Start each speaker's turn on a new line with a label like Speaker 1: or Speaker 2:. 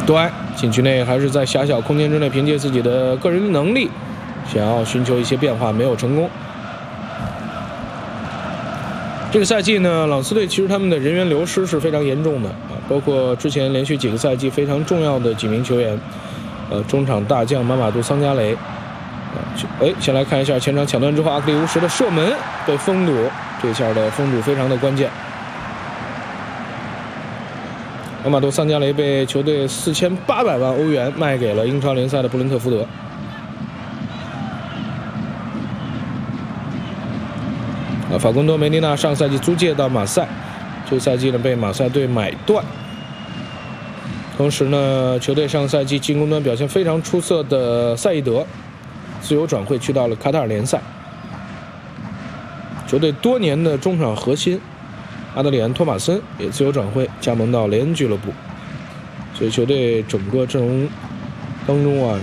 Speaker 1: 多埃禁区内还是在狭小空间之内，凭借自己的个人能力，想要寻求一些变化，没有成功。这个赛季呢，朗斯队其实他们的人员流失是非常严重的啊，包括之前连续几个赛季非常重要的几名球员，中场大将马马杜·桑加雷，先来看一下前场抢断之后，阿克利乌什的射门被封堵，这下的封堵非常的关键。马马杜·桑加雷被球队4800万欧元卖给了英超联赛的布伦特福德。法昆多·梅迪纳上赛季租借到马赛，这个赛季呢被马赛队买断。同时呢，球队上赛季进攻端表现非常出色的赛义德自由转会去到了卡塔尔联赛。球队多年的中场核心阿德里安·托马森也自由转会加盟到雷恩俱乐部，所以球队整个阵容当中啊。